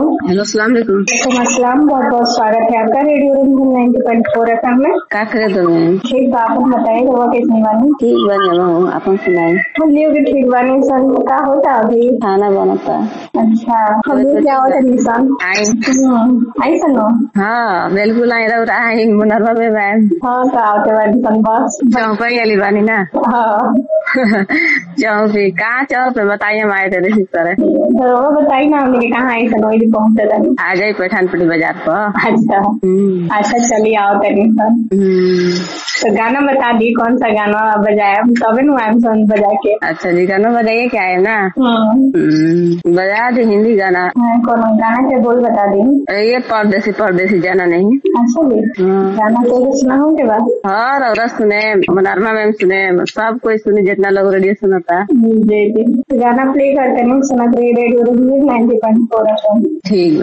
Hello अस्सलाम वालेकुम। अस्सलाम, बहुत बहुत स्वागत है आपका रेडियो रिमझिम 90.4 FM में। का करे तो मैं ठीक बा, आप बताइए रवा कैसी बानी? ठीक बन जाऊँ अपन सुनाई। हम लियो के ठीक बानी सन। का होता अभी? खाना बनता। अच्छा, हम लोग क्या होता निशान आई सनो। हाँ बिल्कुल आई रहा मुनरवा में मैम। हाँ का होते बानी सन बस चौपा गली बानी ना। हाँ चौपी कहाँ चौप बताइए हम आए थे रिसीव करे। तो बताइए ना हमने कहाँ आई सन वही पहुँचे थे। आ जाए पठानपट्टी बाजार पर। अच्छा अच्छा, चलिए आओ तनी सन। तो गाना बता दी कौन सा गाना बजाया तबे नु आम सन बजा के। अच्छा जी गाना बजाइए क्या है ना। बजा दे हिंदी गाना। कौन गाना के बोल बता दी। ये परदेसी परदेसी जाना नहीं। अच्छा जी गाना तो सुना हो के बाद। हर औरत सुने, मुनरमा मैम सुने, सब कोई सुने जितना लोग रेडियो सुनता। जी जी, गाना प्ले करते नहीं सुना रेडियो 90.4 FM। ठीक।